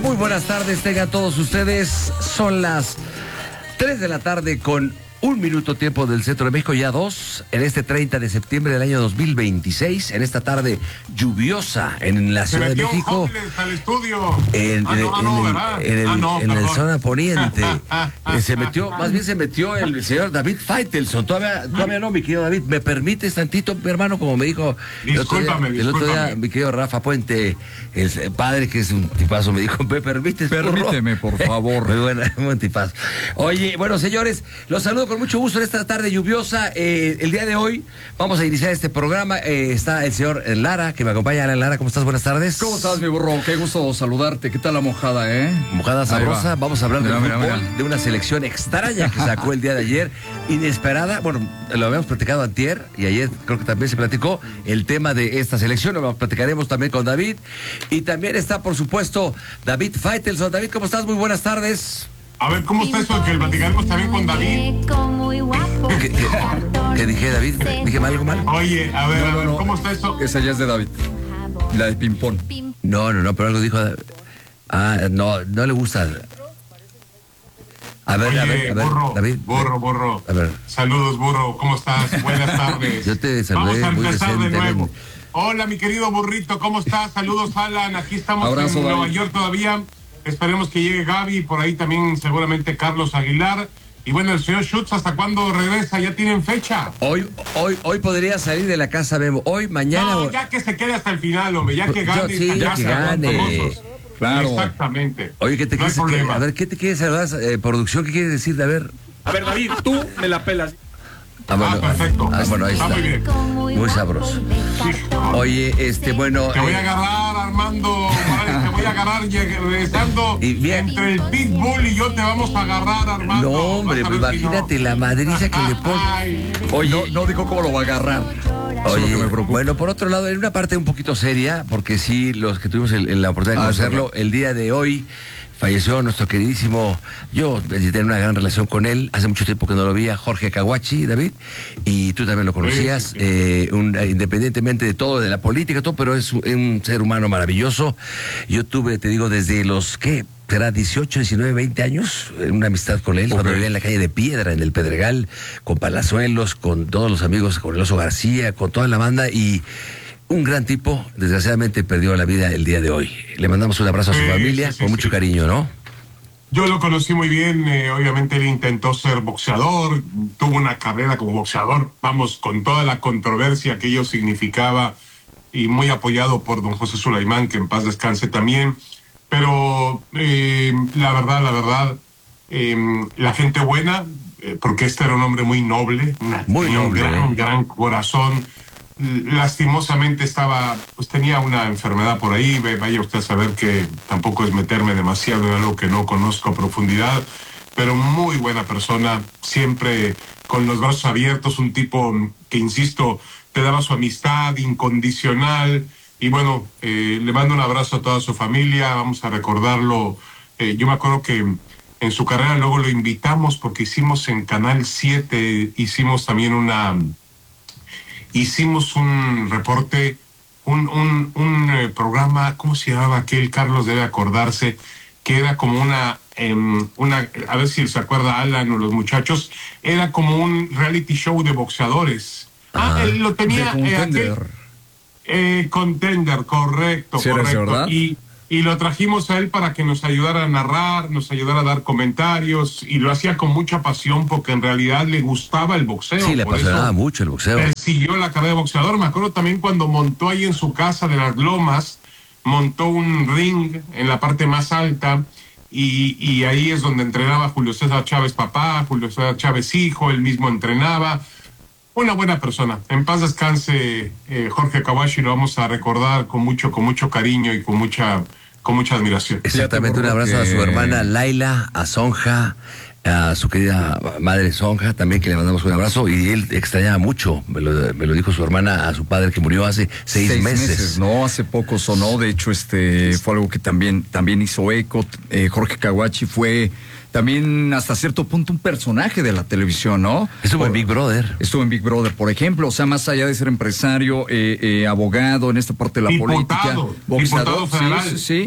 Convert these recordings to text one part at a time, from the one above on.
Muy buenas tardes, tengan todos ustedes. Son las 3 de la tarde con 1 minuto tiempo del centro de México, ya 2, en este 30 de septiembre del año 2026, en esta tarde lluviosa en la Ciudad de México. Al estudio. En el zona poniente. Se metió el señor David Faitelson. Todavía no, mi querido David. ¿Me permites tantito, mi hermano? Como me dijo el otro día, mi querido Rafa Puente, el padre, que es un tipazo, me dijo, ¿me permites? Permíteme, por favor. Muy buena, un tipazo. Oye, bueno, señores, los saludo con mucho gusto en esta tarde lluviosa. El día de hoy vamos a iniciar este programa. Está el señor Lara, que me acompaña. Lara, ¿cómo estás? Buenas tardes. ¿Cómo estás, mi burro? Qué gusto saludarte. ¿Qué tal la mojada, Mojada sabrosa. Vamos a hablar de fútbol, mira. de una selección extraña que sacó el día de ayer, inesperada. Bueno, lo habíamos platicado antier y ayer creo que también se platicó el tema de esta selección. Lo platicaremos también con David. Y también está, por supuesto, David Faitelson. David, ¿cómo estás? Muy buenas tardes. A ver, ¿cómo está eso? Que el platicaremos también con David. ¿Qué dije, David? ¿Dije algo mal? Oye, a ver, ¿cómo está eso? Esa ya es de David. La de ping-pong. No, pero algo dijo. No le gusta. A ver, burro, David. Burro. A ver. Saludos, burro. ¿Cómo estás? Buenas tardes. Yo te saludé. Vamos a empezar muy de nuevo. decentemente. Hola, mi querido burrito. ¿Cómo estás? Saludos, Alan. Aquí estamos Abrazo, en Nueva David. York todavía. Esperemos que llegue Gaby. Por ahí también seguramente Carlos Aguilar. Y bueno, el señor Schutz, ¿hasta cuándo regresa? ¿Ya tienen fecha? Hoy podría salir de la casa, Memo. Hoy, mañana. No, ya que se quede hasta el final, hombre. Ya que gane. Ya que gane. Claro. Exactamente. Oye, ¿qué te No hay problema. a ver, ¿qué te quieres hablar? Producción, ¿qué quieres decir? A ver, David, tú me la pelas. Perfecto. Bueno, ahí Está está. muy bien. Muy sabroso. Oye, bueno. Te voy a agarrar, Armando Morales, te voy a agarrar regresando Y bien. entre el Pitbull y yo te vamos a agarrar, Armando. No, hombre, Vas a ver si imagínate no. la madriza que le pone. Ay, Oye, No dijo cómo lo va a agarrar. Eso es lo que me preocupa. bueno, por otro lado, en una parte un poquito seria, porque sí, los que tuvimos la oportunidad de conocerlo, el día de hoy falleció nuestro queridísimo, yo tenía una gran relación con él, hace mucho tiempo que no lo veía, Jorge Caguachi, David, y tú también lo conocías, independientemente de todo, de la política, todo, pero es un ser humano maravilloso. Yo tuve, te digo, desde los, ¿qué? Será 18, 19, 20 años, una amistad con él, cuando vivía en la calle de Piedra, en el Pedregal, con Palazuelos, con todos los amigos, con el Oso García, con toda la banda, y un gran tipo, desgraciadamente perdió la vida el día de hoy. Le mandamos un abrazo a su familia, con mucho cariño, ¿no? yo lo conocí muy bien, obviamente él intentó ser boxeador, tuvo una carrera como boxeador, vamos, con toda la controversia que ello significaba, y muy apoyado por don José Sulaimán, que en paz descanse también. Pero la verdad, la gente buena, porque este era un hombre muy noble, un gran corazón. Lastimosamente tenía una enfermedad por ahí, vaya usted a saber que tampoco es meterme demasiado en algo que no conozco a profundidad, pero muy buena persona, siempre con los brazos abiertos, un tipo que, insisto, te daba su amistad incondicional. Y bueno, le mando un abrazo a toda su familia, vamos a recordarlo. Yo me acuerdo que en su carrera luego lo invitamos porque hicimos en Canal 7, hicimos un reporte, un programa, ¿cómo se llamaba aquel? Carlos debe acordarse, que era como una, a ver si se acuerda Alan o los muchachos, era como un reality show de boxeadores. Él lo tenía... Contender, correcto, ¿Sí correcto. ¿verdad? Y lo trajimos a él para que nos ayudara a narrar, nos ayudara a dar comentarios, y lo hacía con mucha pasión porque en realidad le gustaba el boxeo. Sí, le apasionaba mucho el boxeo. Él siguió la carrera de boxeador. Me acuerdo también cuando montó ahí en su casa de Las Lomas, montó un ring en la parte más alta, y ahí es donde entrenaba Julio César Chávez papá, Julio César Chávez hijo, él mismo entrenaba. Una buena persona. En paz descanse Jorge Caguachi, lo vamos a recordar con mucho cariño y con mucha admiración. Exactamente, un abrazo a su hermana Laila, a Sonja, a su querida madre Sonja, también, que le mandamos un abrazo, y él extrañaba mucho, me lo dijo su hermana, a su padre que murió hace 6 meses. No, hace poco sonó, de hecho fue algo que también hizo eco. Jorge Caguachi fue también hasta cierto punto un personaje de la televisión, ¿no? Estuvo en Big Brother. Estuvo en Big Brother, por ejemplo, o sea, más allá de ser empresario, abogado en esta parte de la política, diputado federal. Sí.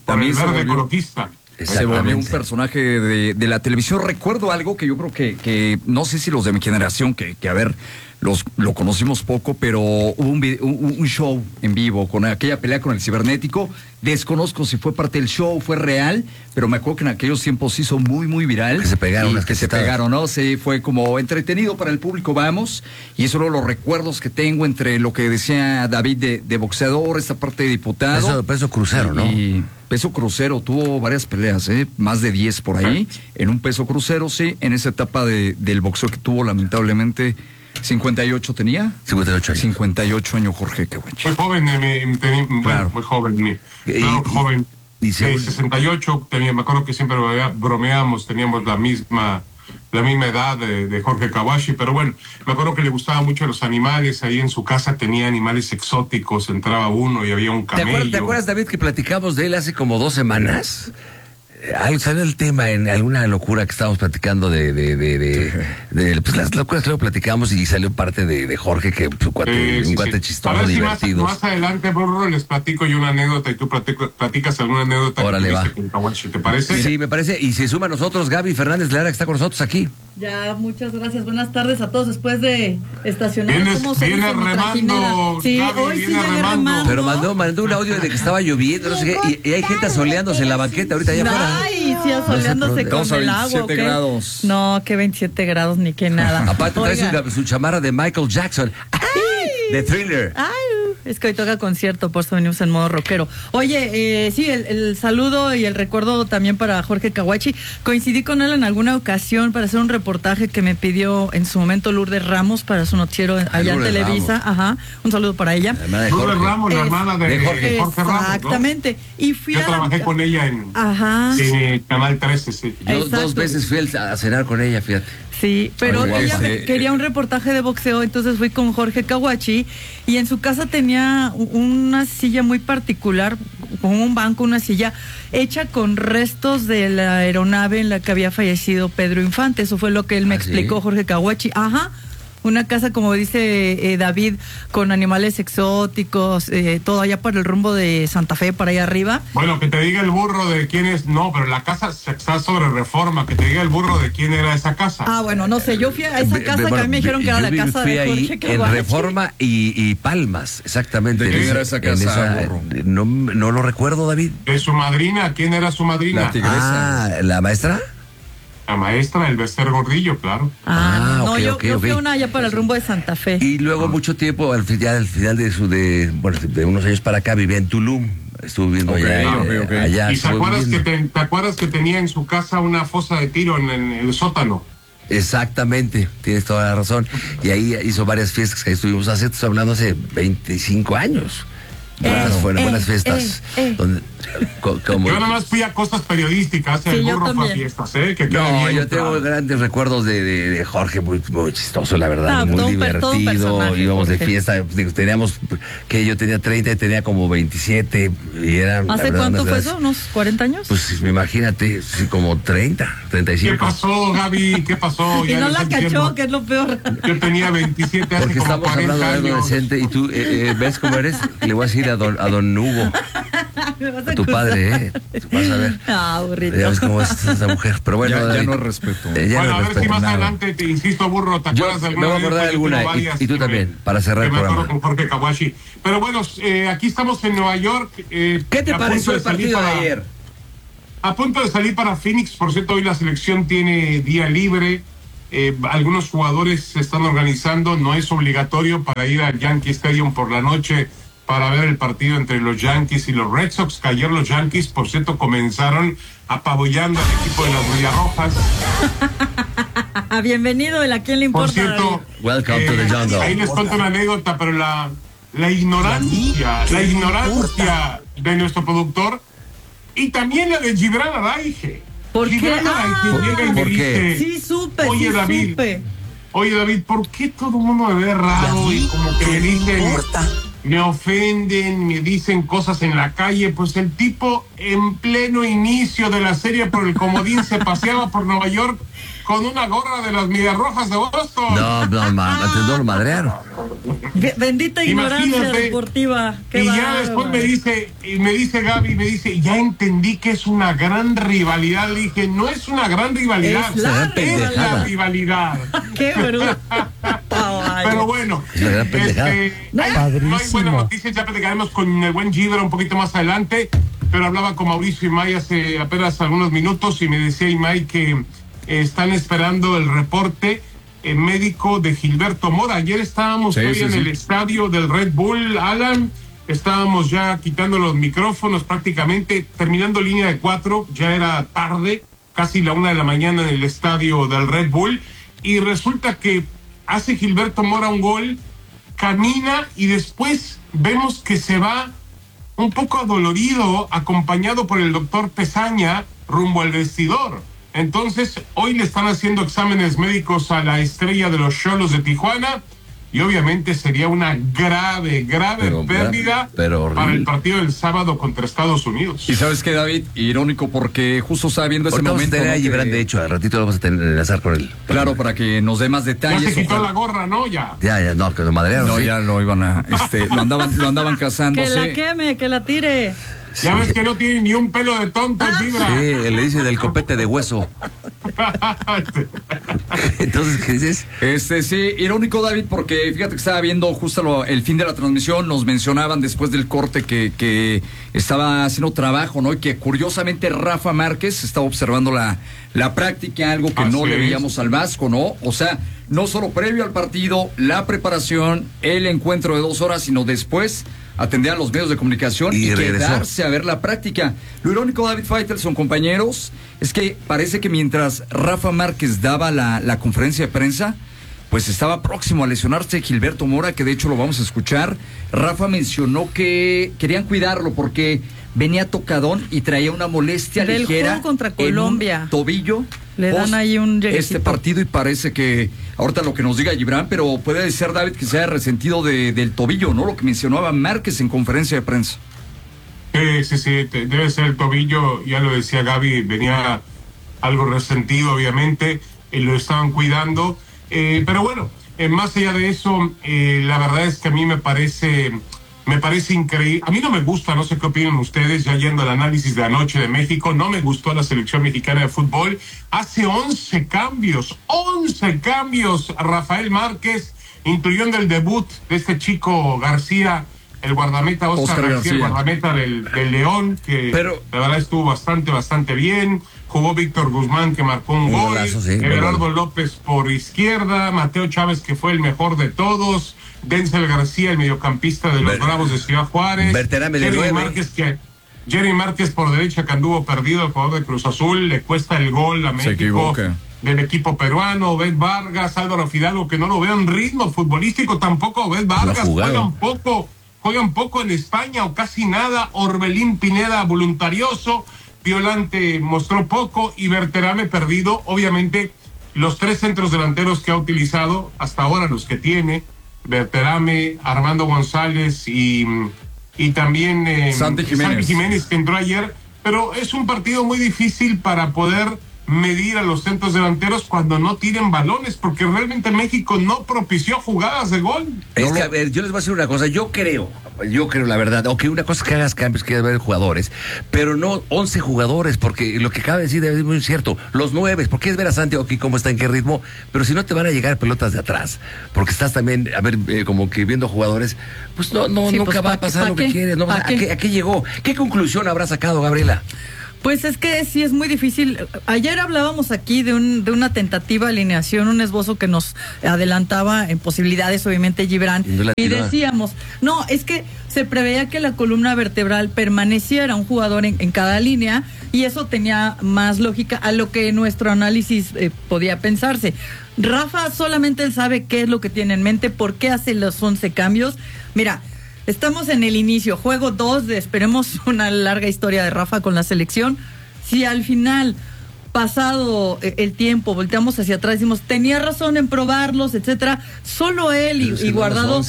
También el se verde volvió- ecologista. Se volvió un personaje de la televisión. Recuerdo algo que yo creo que no sé si los de mi generación, que a ver, lo conocimos poco, pero hubo un show en vivo con aquella pelea con el cibernético. Desconozco si fue parte del show, fue real, pero me acuerdo que en aquellos tiempos se hizo muy viral. Que se pegaron y unas que se cachetadas. pegaron, ¿no? Sí, fue como entretenido para el público, vamos. Y eso son los recuerdos que tengo entre lo que decía David de boxeador, esta parte de diputado. Peso crucero, ¿no? Y peso crucero, tuvo varias peleas, más de 10 por ahí. En un peso crucero, sí, en esa etapa del boxeo que tuvo, lamentablemente, 58 tenía. 58 años. 58 años Jorge Caguachi. Muy joven, Claro. muy joven. Y- Joven. y según- 68, me acuerdo que siempre bromeamos, teníamos la misma edad de Jorge Caguachi, pero bueno, me acuerdo que le gustaban mucho los animales, ahí en su casa tenía animales exóticos, entraba uno y había un camello. ¿Te acuerdas, David, que platicamos de él hace como 2 semanas? Salió el tema en alguna locura que estábamos platicando pues las locuras que luego platicamos y salió parte de Jorge, que un cuate A chistoso, ver si divertido. más adelante, Burro, les platico yo una anécdota y tú platicas alguna anécdota Órale, que va. tuviste con Caguachi, ¿te parece? Sí, me parece. Y se suma a nosotros Gaby Fernández Lara, que está con nosotros aquí. Ya, muchas gracias. Buenas tardes a todos. Después de estacionar, Vienes ¿cómo se dice? remando, Trajinera. Sí, Gaby, hoy sí viene llegué remando. remando. Pero mandó un audio de que estaba lloviendo, no sé qué, y hay gente asoleándose en la banqueta ahorita allá afuera. Ay, sí, asoleándose Estamos con a el agua. 27 ¿o qué? grados. No, que 27 grados ni que nada. Aparte trae Oiga. su chamarra de Michael Jackson. De Thriller. Ay, es que hoy toca concierto, por eso venimos en modo rockero. Oye, sí, el saludo y el recuerdo también para Jorge Caguachi. Coincidí con él en alguna ocasión para hacer un reportaje que me pidió en su momento Lourdes Ramos para su noticiero allá en Lourdes Televisa. Ramos. Ajá, un saludo para ella. La hermana de Lourdes Jorge. Ramos, la hermana de Jorge Ramos, ¿no? Exactamente. Y fui Yo a trabajé con ella en Ajá. Canal 13, sí. Yo Exacto. 2 veces fui a cenar con ella, fíjate. Sí, pero Ay, ella guau, quería un reportaje de boxeo, entonces fui con Jorge Caguachi y en su casa tenía una silla muy particular, con un banco, una silla hecha con restos de la aeronave en la que había fallecido Pedro Infante. Eso fue lo que él me ¿Ah, sí? explicó, Jorge Caguachi. Ajá. Una casa, como dice David, con animales exóticos, todo allá para el rumbo de Santa Fe, para allá arriba. Bueno, que te diga el burro de quién es. No, pero la casa está sobre Reforma. Que te diga el burro de quién era esa casa. Ah, bueno, no sé, yo fui a esa casa que a mí me dijeron que era la casa fui de ahí Jorge en Caguachi. Reforma y Palmas, exactamente. ¿De quién En era esa casa, burro? No lo recuerdo, David. De su madrina. ¿Quién era su madrina? La tigresa. Ah, ¿la maestra? La maestra, el Bester Gordillo, claro. Ah, no, ok, yo fui ok. una allá para el rumbo de Santa Fe. Y luego mucho tiempo, al final de unos años para acá, vivía en Tulum. Estuve viviendo Ok, allá. ok. allá ¿Y te estuve acuerdas, viviendo. te acuerdas que tenía en su casa una fosa de tiro en el sótano? Exactamente, tienes toda la razón. Y ahí hizo varias fiestas que ahí estuvimos estoy hablando hace 25 años. Fueron buenas fiestas. Donde, como, Yo nada más fui a cosas periodísticas, Sí, el yo burro fue a también. fiestas, ¿eh? Que quede no, bien yo tengo claro. grandes recuerdos de Jorge, muy chistoso, la verdad, Ah, muy todo un divertido. personaje, Íbamos de Jorge. fiesta, teníamos, que yo tenía 30 y tenía como 27. Y era, la ¿Hace verdad, cuánto unas fue veces- eso? ¿Unos 40 años? Pues imagínate, sí, como 30, ¿Qué 35. pasó, Gaby? ¿Qué pasó? y Ya no le la estoy cachó, diciendo. que es lo peor. Yo tenía 27 hace Porque como estamos 40 hablando de algo años. decente y tú ves cómo eres. Le voy a decir a don Hugo, Me vas a tu acusar. padre, vas a ver. Ah, burrito. Ya ves cómo es esta mujer. Pero bueno, Ya David, no respeto. ya Bueno, no a ver si respeto más nada. adelante te insisto, burro, ¿te Yo acuerdas de me voy a acordar de anécdota? Yo alguna, tengo varias y tú que también, para cerrar el que me acuerdo programa. con Jorge Caguachi. Pero bueno, aquí estamos en Nueva York. ¿Qué te a punto pareció de el salir partido de para- ayer? A punto de salir para Phoenix. Por cierto, hoy la selección tiene día libre. Algunos jugadores se están organizando. No es obligatorio para ir al Yankee Stadium por la noche para ver el partido entre los Yankees y los Red Sox. Que ayer los Yankees, por cierto, comenzaron apabullando al equipo de las Medias Rojas. Ah, bienvenido, ¿a quién le importa? Por cierto, Welcome to the jungle. ahí les cuento una anécdota, pero la ignorancia de nuestro productor y también la de Gibran Araige. ¿Por qué? Gibran Araige llega y me ¿por qué? dice, Sí, supe, Oye, sí, David. supe. oye David, ¿por qué todo el mundo me ve raro y como que me dicen, me ofenden, me dicen cosas en la calle. Pues el tipo en pleno inicio de la serie por el comodín se paseaba por Nueva York con una gorra de las Medias Rojas de Boston. Antes no lo madrearon. Bendita ignorancia Imagínate. deportiva. Qué Y ya bárbaro. después me dice Gaby, ya entendí que es una gran rivalidad. Le dije, no es una gran rivalidad, Es la es la rivalidad. Qué bruto. Pero bueno, Es una gran pendejada. no hay buenas noticias, ya platicaremos con el buen Gibra un poquito más adelante, pero hablaba con Mauricio Imay hace apenas algunos minutos y me decía Imay que están esperando el reporte médico de Gilberto Mora. Ayer estábamos en el estadio del Red Bull, Alan, estábamos ya quitando los micrófonos prácticamente, terminando línea de 4, ya era tarde, casi la 1 de la mañana en el estadio del Red Bull, y resulta que hace Gilberto Mora un gol, camina y después vemos que se va un poco adolorido, acompañado por el doctor Pesaña, rumbo al vestidor. Entonces, hoy le están haciendo exámenes médicos a la estrella de los Xolos de Tijuana y obviamente sería una grave pérdida para el partido del sábado contra Estados Unidos. Y ¿sabes qué, David? Irónico porque justo estaba viendo ese momento. Vamos a tener a Gibran, de hecho, al ratito lo vamos a tener enlazar con él. Claro, para que nos dé más detalles. Ya se quitó la gorra, ¿no? Ya, no, que lo madrearon. No, ¿sí? ya lo iban a... lo andaban cazando. Que la queme, que la tire. Ya ves que no tiene ni un pelo de tonto, Gibra. Sí, le dice del copete de hueso. Entonces, ¿qué dices? Sí, irónico, David, porque fíjate que estaba viendo justo el fin de la transmisión, nos mencionaban después del corte que estaba haciendo trabajo, ¿no? Y que curiosamente Rafa Márquez estaba observando la práctica, algo que no le veíamos al Vasco, ¿no? O sea, no solo previo al partido, la preparación, el encuentro de 2 horas, sino después atender a los medios de comunicación y quedarse a ver la práctica. Lo irónico, David Faitelson, compañeros, es que parece que mientras Rafa Márquez daba la conferencia de prensa, pues estaba próximo a lesionarse Gilberto Mora, que de hecho lo vamos a escuchar. Rafa mencionó que querían cuidarlo porque venía tocadón y traía una molestia del ligera juego contra Colombia. En un tobillo. Le dan ahí un este partido y parece que ahorita lo que nos diga Gibran, pero puede ser, David, que se haya resentido del tobillo, ¿no? Lo que mencionaba Márquez en conferencia de prensa. Sí, debe ser el tobillo, ya lo decía Gaby, venía algo resentido, obviamente, lo estaban cuidando, pero bueno, más allá de eso, la verdad es que a mí me parece increíble. A mí no me gusta, no sé qué opinan ustedes, ya yendo al análisis de anoche de México, no me gustó la selección mexicana de fútbol. Hace 11 cambios, Rafael Márquez, incluyendo el debut de este chico García, el guardameta Oscar García, el guardameta del León, que la verdad estuvo bastante bien. Jugó Víctor Guzmán, que marcó un gol. Golazo, sí, Everardo López por izquierda. Mateo Chávez, que fue el mejor de todos. Denzel García, el mediocampista de los Bravos de Ciudad Juárez. Jerry Márquez por derecha, que anduvo perdido, el jugador de Cruz Azul. Le cuesta el gol a México del equipo peruano. Obed Vargas, Álvaro Fidalgo, que no lo veo en ritmo futbolístico. Tampoco Obed Vargas, juegan poco en España o casi nada. Orbelín Pineda, voluntarioso. Violante mostró poco y Berterame perdido. Obviamente, los 3 centros delanteros que ha utilizado hasta ahora, los que tiene, Berterame, Armando González y también Santi Jiménez, que entró ayer. Pero es un partido muy difícil para poder medir a los centros delanteros cuando no tienen balones, porque realmente México no propició jugadas de gol. Es que, a ver, yo les voy a decir una cosa, yo creo la verdad, aunque una cosa es que hagas cambios, que haber jugadores, pero no 11 jugadores, porque lo que acaba de decir es muy cierto, los 9, porque es ver a Santiago aquí cómo está, en qué ritmo, pero si no te van a llegar pelotas de atrás, porque estás también, a ver, como que viendo jugadores, pues nunca va a pasar lo que quieres, ¿no? ¿A qué llegó? ¿Qué conclusión habrá sacado, Gabriela? Pues es que sí es muy difícil. Ayer hablábamos aquí de una tentativa alineación, un esbozo que nos adelantaba en posibilidades, obviamente, Gibran. Y decíamos, no, es que se preveía que la columna vertebral permaneciera un jugador en cada línea y eso tenía más lógica a lo que nuestro análisis podía pensarse. Rafa solamente él sabe qué es lo que tiene en mente, por qué hace los 11 cambios. Mira, estamos en el inicio, juego 2 esperemos una larga historia de Rafa con la selección. Si al final, pasado el tiempo, volteamos hacia atrás y decimos, tenía razón en probarlos, etcétera, solo él y Guardado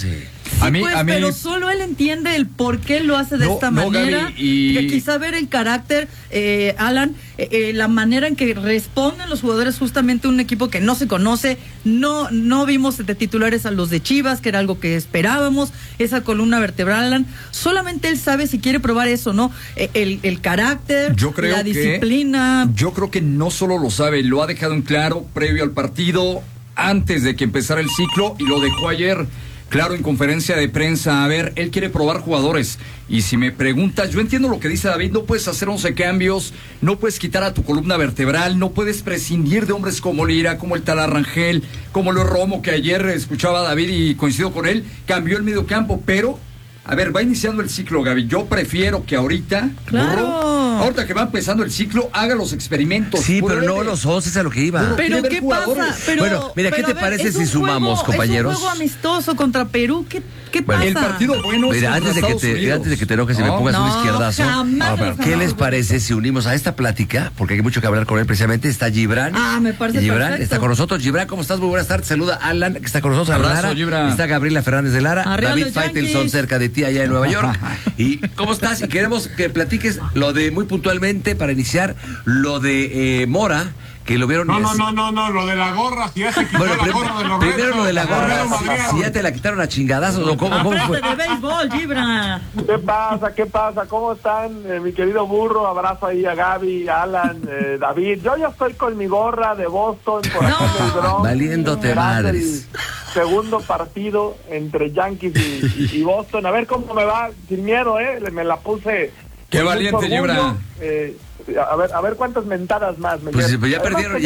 Sí, pero solo él entiende el por qué lo hace de esta manera. Gaby, que quizá ver el carácter, Alan, la manera en que responden los jugadores justamente un equipo que no se conoce. No vimos de titulares a los de Chivas, que era algo que esperábamos, esa columna vertebral, Alan. Solamente él sabe si quiere probar eso, ¿no? El carácter, la disciplina. Yo creo que no solo lo sabe, lo ha dejado en claro previo al partido, antes de que empezara el ciclo, y lo dejó ayer claro en conferencia de prensa. A ver, él quiere probar jugadores. Y si me preguntas, yo entiendo lo que dice David, no puedes hacer 11 cambios, no puedes quitar a tu columna vertebral, no puedes prescindir de hombres como Lira, como el tal Rangel, como Luis Romo, que ayer escuchaba a David y coincido con él, cambió el mediocampo, pero... A ver, va iniciando el ciclo, Gaby. Yo prefiero que ahorita, ahorita que va empezando el ciclo, haga los experimentos. Sí, pero no los 11 es a lo que iba. Pero ¿qué pasa? Bueno, mira, ¿qué te parece si sumamos, compañeros? Es un juego amistoso contra Perú. ¿Qué pasa? El partido bueno. Mira, antes de que te enojes y me pongas un izquierdazo, ¿qué les parece si unimos a esta plática? Porque hay mucho que hablar con él precisamente. Está Gibran. Me parece Gibran perfecto. está con nosotros. Gibran, ¿cómo estás? Muy buenas tardes. Saluda a Alan, que está con nosotros. Abrazo, Gibran. Está Gabriela Fernández de Lara. Arriba David los Faitelson, Yankees. cerca de ti allá en Nueva York. ¿Y cómo estás? Y queremos que platiques lo de, muy puntualmente, para iniciar, lo de Mora, que lo vieron... No, lo de la gorra, si ya se quitó la gorra de los primero lo de la gorra, Madrid. si ya te la quitaron a chingadazos, o cómo fue. de béisbol, Gibran. ¿Qué pasa? ¿Cómo están? Mi querido burro, abrazo ahí a Gaby, Alan, David. Yo ya estoy con mi gorra de Boston por acá en el Bronx. Valiéndote madres. Segundo partido entre Yankees y Boston. A ver cómo me va, sin miedo, me la puse. Qué valiente, Gibran. A ver cuántas mentadas más. Pues ya perdieron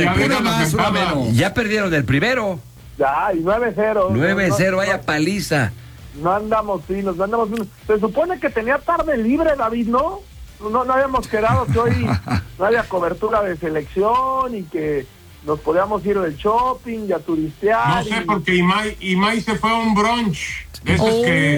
el primero. Ya, y 9-0. 9-0, vaya paliza. No andamos finos. Se supone que tenía tarde libre, David, ¿no? No habíamos quedado que hoy no había cobertura de selección y que nos podíamos ir del shopping y a turistear. No sé, porque Imai se fue a un brunch. De esos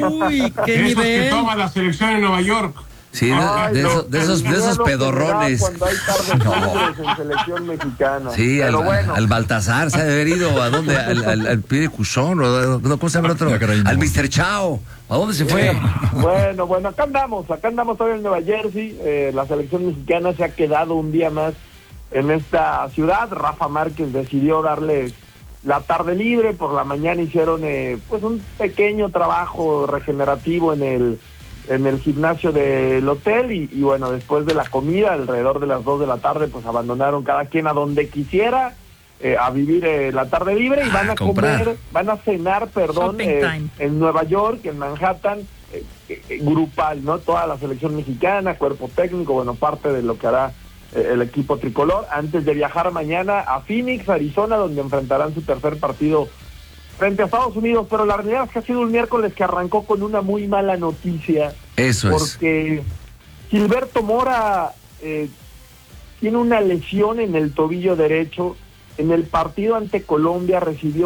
que toma la selección en Nueva York. Sí, de esos pedorrones. Cuando hay tardes libres en selección mexicana. Sí, al Baltasar se ha de haber ido. ¿A dónde? Al Pie de Cusón, ¿cómo se llama el otro? Al Mr. Chao. ¿A dónde se fue? Bueno, acá andamos todavía en Nueva Jersey. La selección mexicana se ha quedado un día más en esta ciudad. Rafa Márquez decidió darles la tarde libre. Por la mañana hicieron pues un pequeño trabajo regenerativo en el gimnasio del hotel y bueno, después de la comida, alrededor de las 2 de la tarde, pues abandonaron cada quien a donde quisiera a vivir la tarde libre y van a cenar, en Nueva York, en Manhattan, grupal, ¿no? Toda la selección mexicana, cuerpo técnico, bueno, parte de lo que hará el equipo tricolor, antes de viajar mañana a Phoenix, Arizona, donde enfrentarán su tercer partido frente a Estados Unidos. Pero la realidad es que ha sido un miércoles que arrancó con una muy mala noticia. Porque Gilberto Mora tiene una lesión en el tobillo derecho. En el partido ante Colombia recibió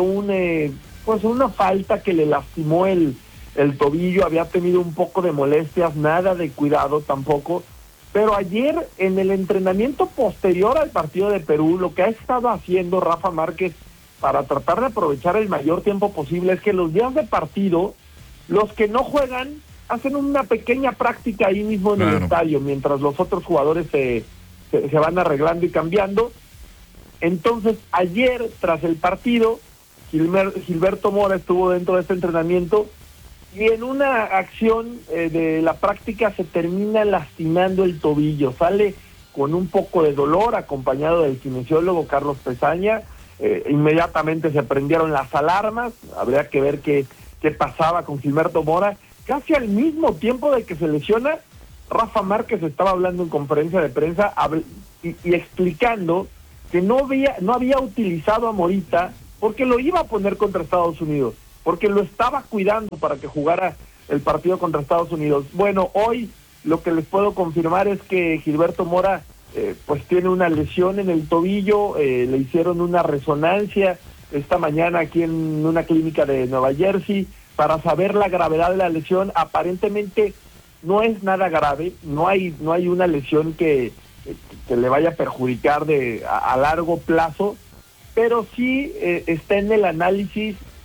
una falta que le lastimó el tobillo. Había tenido un poco de molestias, nada de cuidado tampoco. Pero ayer, en el entrenamiento posterior al partido de Perú, lo que ha estado haciendo Rafa Márquez para tratar de aprovechar el mayor tiempo posible es que los días de partido, los que no juegan, hacen una pequeña práctica ahí mismo en el estadio, mientras los otros jugadores se van arreglando y cambiando. Entonces, ayer, tras el partido, Gilberto Mora estuvo dentro de este entrenamiento y en una acción de la práctica se termina lastimando el tobillo. Sale con un poco de dolor, acompañado del kinesiólogo Carlos Pesaña. Inmediatamente se prendieron las alarmas. Habría que ver qué pasaba con Gilberto Mora. Casi al mismo tiempo de que se lesiona, Rafa Márquez estaba hablando en conferencia de prensa y explicando que no había utilizado a Morita porque lo iba a poner contra Estados Unidos, porque lo estaba cuidando para que jugara el partido contra Estados Unidos. Bueno, hoy lo que les puedo confirmar es que Gilberto Mora pues tiene una lesión en el tobillo. Le hicieron una resonancia esta mañana aquí en una clínica de Nueva Jersey para saber la gravedad de la lesión. Aparentemente no es nada grave, no hay una lesión que le vaya a perjudicar a largo plazo, pero sí está en el análisis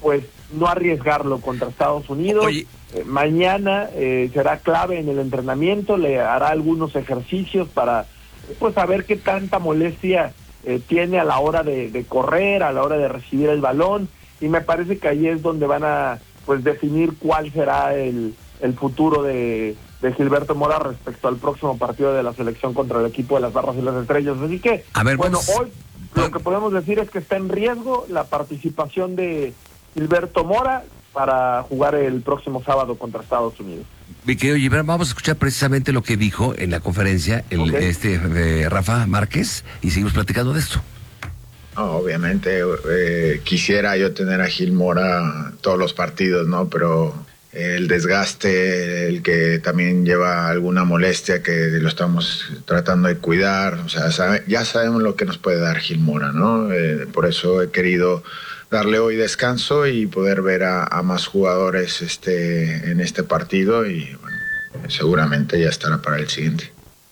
pues no arriesgarlo contra Estados Unidos. Mañana será clave en el entrenamiento, le hará algunos ejercicios para pues saber qué tanta molestia tiene a la hora de correr, a la hora de recibir el balón, y me parece que ahí es donde van a pues definir cuál será el futuro de Gilberto Mora respecto al próximo partido de la selección contra el equipo de las Barras y las Estrellas. Así que, hoy lo que podemos decir es que está en riesgo la participación de Gilberto Mora para jugar el próximo sábado contra Estados Unidos. Mi querido Gibran, vamos a escuchar precisamente lo que dijo en la conferencia Rafa Márquez y seguimos platicando de esto. Obviamente quisiera yo tener a Gil Mora todos los partidos, ¿no? Pero el desgaste, el que también lleva alguna molestia que lo estamos tratando de cuidar, o sea, ya sabemos lo que nos puede dar Gil Mora, ¿no? Por eso he querido darle hoy descanso y poder ver a más jugadores en este partido y bueno, seguramente ya estará para el siguiente.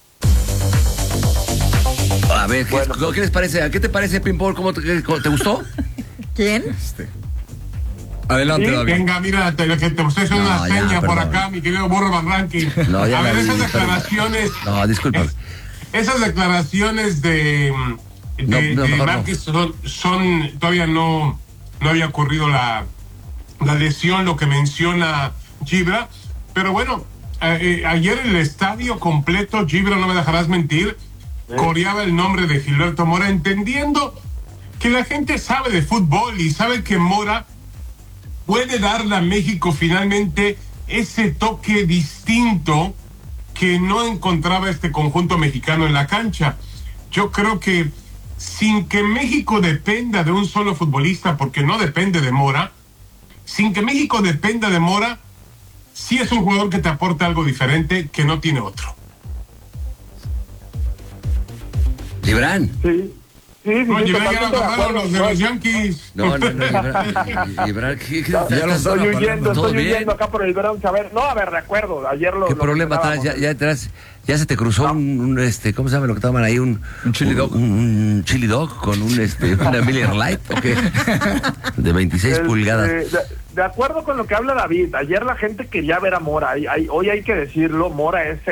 A ver, ¿qué les parece? ¿Qué te parece, Pimpol? ¿Cómo te gustó? ¿Quién? Adelante, ¿Sí? David. Venga, mira, que te usted haciendo una seña por acá, mi querido Burro Van Ranking. No, ya a ver, esas declaraciones... No, disculpa. Esas declaraciones de Márquez son todavía no había ocurrido la lesión, lo que menciona Gibra, pero bueno, ayer el estadio completo, Gibra, no me dejarás mentir, coreaba el nombre de Gilberto Mora, entendiendo que la gente sabe de fútbol y sabe que Mora puede darle a México finalmente ese toque distinto que no encontraba este conjunto mexicano en la cancha. Yo creo que sin que México dependa de un solo futbolista, porque no depende de Mora, sin que México dependa de Mora, sí es un jugador que te aporta algo diferente que no tiene otro. Gibran. Sí. No, Gibran ya lo agarraron los de los Yankees. No, Gibran, ya lo estoy huyendo acá por el Bronx. A ver, recuerdo, ayer ¿Qué problema traes? Ya atrás, ya se te cruzó un ¿cómo se llama lo que toman ahí? Un chili dog. Un chili dog con una Miller Lite, ¿o qué? De 26 pulgadas. De acuerdo con lo que habla David, ayer la gente quería ver a Mora. Hoy hay que decirlo, Mora es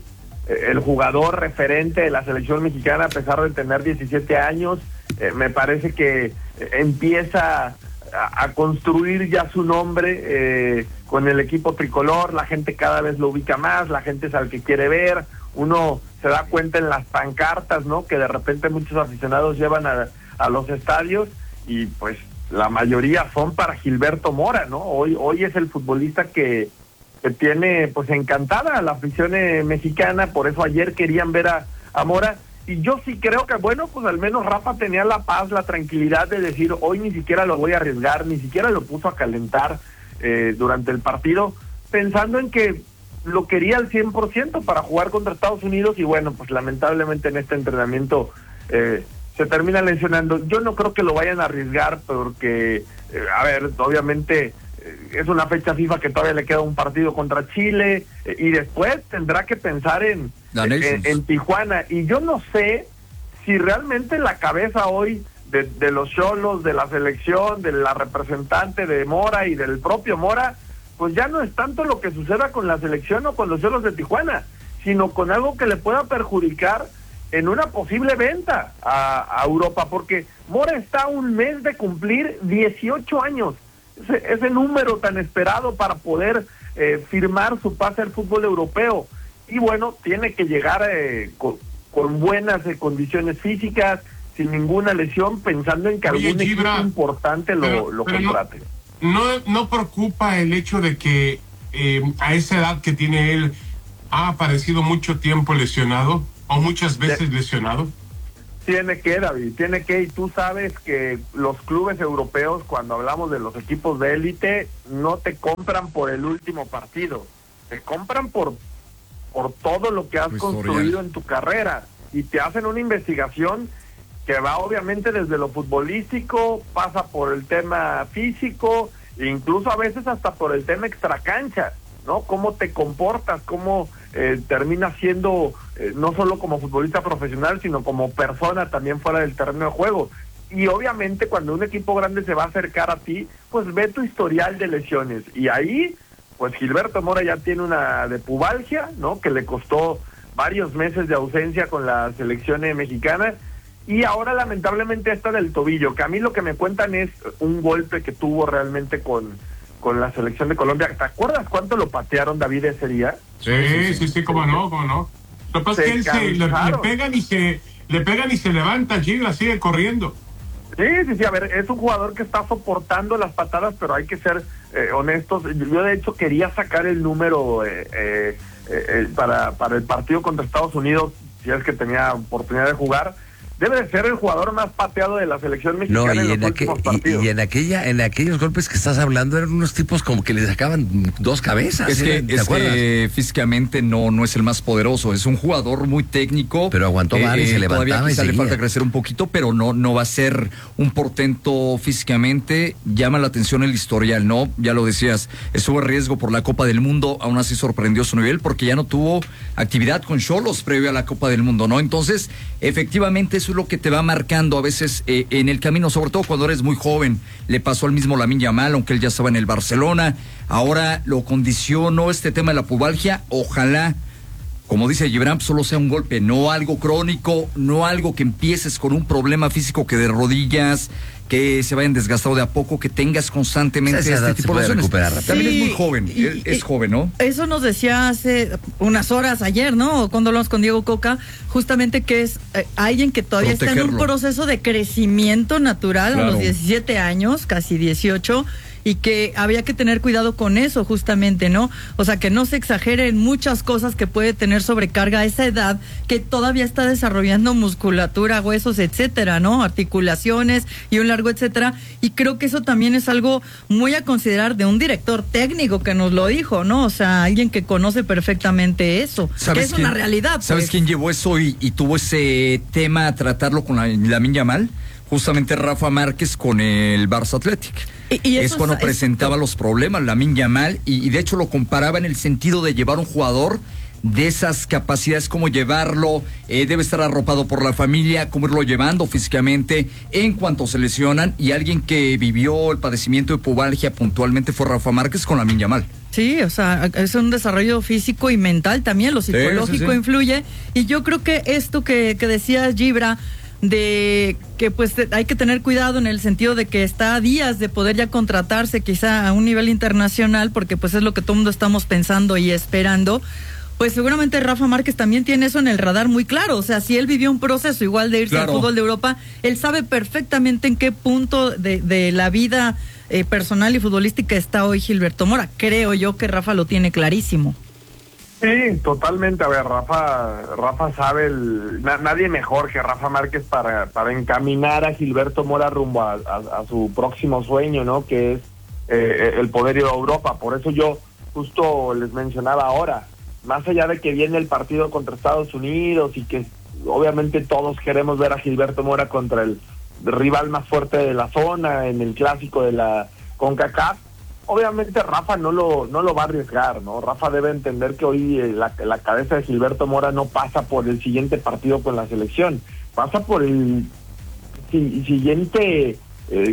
el jugador referente de la selección mexicana a pesar de tener 17 años. Me parece que empieza a construir ya su nombre con el equipo tricolor. La gente cada vez lo ubica más, la gente es al que quiere ver. Uno se da cuenta en las pancartas, ¿no? Que de repente muchos aficionados llevan a los estadios y pues la mayoría son para Gilberto Mora, ¿no? Hoy es el futbolista que tiene pues encantada a la afición mexicana, por eso ayer querían ver a Mora, y yo sí creo que bueno, pues al menos Rafa tenía la paz, la tranquilidad de decir, hoy ni siquiera lo voy a arriesgar, ni siquiera lo puso a calentar durante el partido, pensando en que lo quería al 100% para jugar contra Estados Unidos, y bueno, pues lamentablemente en este entrenamiento se termina lesionando. Yo no creo que lo vayan a arriesgar porque, obviamente es una fecha FIFA que todavía le queda un partido contra Chile y después tendrá que pensar en Tijuana, y yo no sé si realmente la cabeza hoy de los Xolos, de la selección, de la representante de Mora y del propio Mora, pues ya no es tanto lo que suceda con la selección o con los Xolos de Tijuana, sino con algo que le pueda perjudicar en una posible venta a Europa, porque Mora está a un mes de cumplir 18 años. Ese número tan esperado para poder firmar su pase al fútbol europeo, y bueno, tiene que llegar con buenas condiciones físicas, sin ninguna lesión, pensando en que algún equipo importante lo contrate. No preocupa el hecho de que a esa edad que tiene él ha aparecido mucho tiempo lesionado o muchas veces lesionado. Tiene que, David, y tú sabes que los clubes europeos, cuando hablamos de los equipos de élite, no te compran por el último partido, te compran por todo lo que has construido en tu carrera, y te hacen una investigación que va obviamente desde lo futbolístico, pasa por el tema físico, e incluso a veces hasta por el tema extracancha, ¿no? Cómo te comportas, cómo terminas siendo no solo como futbolista profesional, sino como persona también fuera del terreno de juego. y obviamente cuando un equipo grande se va a acercar a ti, pues ve tu historial de lesiones, y ahí, pues Gilberto Mora ya tiene una de pubalgia, ¿no? Que le costó varios meses de ausencia con la selección mexicana, y ahora lamentablemente está del tobillo, que a mí lo que me cuentan es un golpe que tuvo realmente con la selección de Colombia. ¿Te acuerdas cuánto lo patearon, David, ese día? Sí, cómo no. Lo que pasa es que él le pegan y se levanta, Gil, la sigue corriendo. Sí, a ver, es un jugador que está soportando las patadas, pero hay que ser honestos. Yo de hecho quería sacar el número para el partido contra Estados Unidos, si es que tenía oportunidad de jugar. Debe de ser el jugador más pateado de la selección mexicana en los últimos partidos. Y en aquellos golpes que estás hablando eran unos tipos como que le sacaban dos cabezas. Es que físicamente no es el más poderoso, es un jugador muy técnico. Pero aguantó mal y se levantaba. Todavía quizá y le falta crecer un poquito, pero no va a ser un portento físicamente. Llama la atención el historial, ¿no? Ya lo decías, estuvo en riesgo por la Copa del Mundo, aún así sorprendió su nivel porque ya no tuvo actividad con Xolos previo a la Copa del Mundo, ¿no? Entonces, efectivamente eso es lo que te va marcando a veces en el camino, sobre todo cuando eres muy joven. Le pasó al mismo Lamine Yamal, aunque él ya estaba en el Barcelona. Ahora lo condicionó este tema de la pubalgia. Ojalá, como dice Gibran, solo sea un golpe, no algo crónico, no algo que empieces con un problema físico que de rodillas, que se vayan desgastando de a poco, que tengas constantemente este tipo de lesiones. También es muy joven, es joven, ¿no? Eso nos decía hace unas horas ayer, ¿no? Cuando hablamos con Diego Coca, justamente que es alguien que todavía está en un proceso de crecimiento natural a los 17 años, casi 18, y que había que tener cuidado con eso justamente, ¿no? O sea, que no se exageren muchas cosas que puede tener sobrecarga a esa edad, que todavía está desarrollando musculatura, huesos, etcétera, ¿no? Articulaciones y un largo etcétera, y creo que eso también es algo muy a considerar de un director técnico que nos lo dijo, ¿no? O sea, alguien que conoce perfectamente eso, que es una realidad. Pues. ¿Sabes quién llevó eso y tuvo ese tema a tratarlo con Lamine Yamal? Justamente Rafa Márquez con el Barça Athletic. Y es cuando presentaba los problemas Lamine Yamal, y de hecho lo comparaba en el sentido de llevar un jugador de esas capacidades, como llevarlo, debe estar arropado por la familia, cómo irlo llevando físicamente en cuanto se lesionan, y alguien que vivió el padecimiento de pubalgia puntualmente fue Rafa Márquez con Lamine Yamal. Sí, o sea, es un desarrollo físico y mental también, lo psicológico influye, y yo creo que esto que decía Gibra, de que pues hay que tener cuidado en el sentido de que está a días de poder ya contratarse quizá a un nivel internacional, porque pues es lo que todo el mundo estamos pensando y esperando. Pues seguramente Rafa Márquez también tiene eso en el radar muy claro. O sea, si él vivió un proceso igual de irse al fútbol de Europa, él sabe perfectamente en qué punto de la vida personal y futbolística está hoy Gilberto Mora. Creo yo que Rafa lo tiene clarísimo. Sí, totalmente. A ver, Rafa sabe, nadie mejor que Rafa Márquez para encaminar a Gilberto Mora rumbo a su próximo sueño, ¿no? Que es el poder ir a Europa. Por eso yo justo les mencionaba ahora, más allá de que viene el partido contra Estados Unidos y que obviamente todos queremos ver a Gilberto Mora contra el rival más fuerte de la zona en el clásico de la CONCACAF, obviamente Rafa no lo va a arriesgar, ¿no? Rafa debe entender que hoy la cabeza de Gilberto Mora no pasa por el siguiente partido con la selección, pasa por el siguiente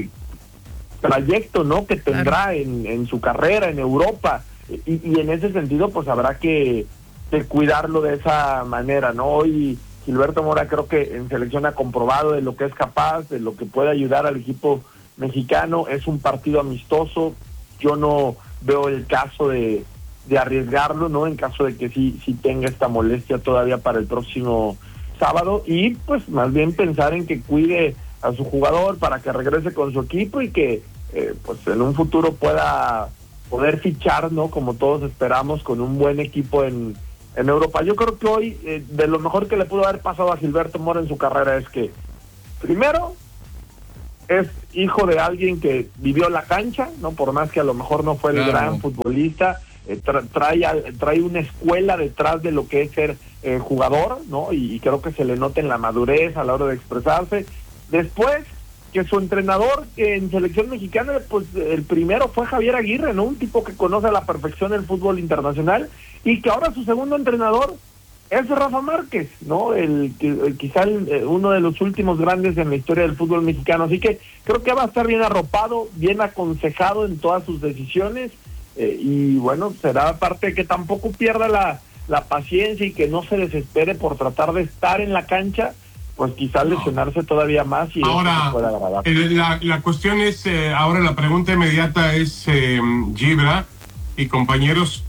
trayecto, ¿no? Que tendrá en su carrera en Europa, y en ese sentido pues habrá que cuidarlo de esa manera, ¿no? Hoy Gilberto Mora creo que en selección ha comprobado de lo que es capaz, de lo que puede ayudar al equipo mexicano. Es un partido amistoso. Yo no veo el caso de arriesgarlo, ¿no? En caso de que sí tenga esta molestia todavía para el próximo sábado, y pues más bien pensar en que cuide a su jugador para que regrese con su equipo y que pues en un futuro pueda poder fichar, ¿no? Como todos esperamos, con un buen equipo en Europa. Yo creo que hoy de lo mejor que le pudo haber pasado a Gilberto Mora en su carrera es que primero es hijo de alguien que vivió la cancha, ¿no? Por más que a lo mejor no fue el gran futbolista, trae una escuela detrás de lo que es ser jugador, ¿no? Y creo que se le nota en la madurez a la hora de expresarse. Después, que su entrenador en selección mexicana, pues el primero fue Javier Aguirre, ¿no? Un tipo que conoce a la perfección el fútbol internacional, y que ahora su segundo entrenador es Rafa Márquez, ¿no? Quizá uno de los últimos grandes en la historia del fútbol mexicano. Así que creo que va a estar bien arropado, bien aconsejado en todas sus decisiones. Y bueno, será parte de que tampoco pierda la paciencia y que no se desespere por tratar de estar en la cancha, pues quizás lesionarse todavía más y ahora eso pueda agradar. La cuestión es, ahora la pregunta inmediata es, Gibra y compañeros,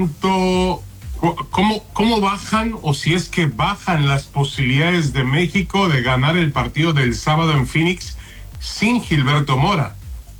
¿cómo bajan, o si es que bajan las posibilidades de México de ganar el partido del sábado en Phoenix sin Gilberto Mora?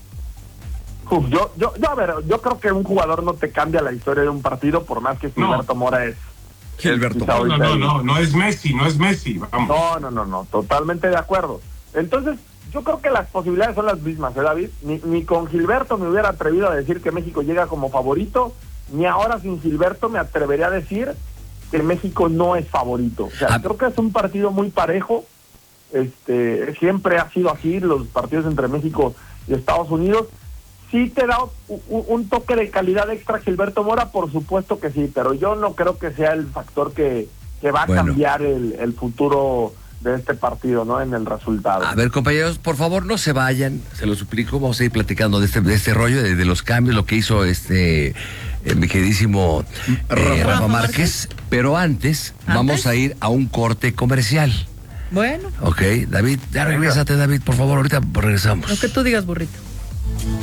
Yo creo que un jugador no te cambia la historia de un partido por más que Gilberto Mora es. Gilberto Mora. No es Messi, vamos. No, totalmente de acuerdo. Entonces, yo creo que las posibilidades son las mismas, David? Ni con Gilberto me hubiera atrevido a decir que México llega como favorito, ni ahora sin Gilberto me atrevería a decir que México no es favorito. O sea, creo que es un partido muy parejo. Siempre ha sido así, los partidos entre México y Estados Unidos. Sí te da un toque de calidad extra Gilberto Mora, por supuesto que sí, pero yo no creo que sea el factor que va a cambiar el futuro de este partido, ¿no? En el resultado. A ver, compañeros, por favor, no se vayan, se lo suplico, vamos a ir platicando de este rollo, de los cambios, lo que hizo mi queridísimo Rafa Márquez, pero antes vamos a ir a un corte comercial. Bueno. Ok, David, ya regrésate, David, por favor, ahorita regresamos. Lo que tú digas, burrito.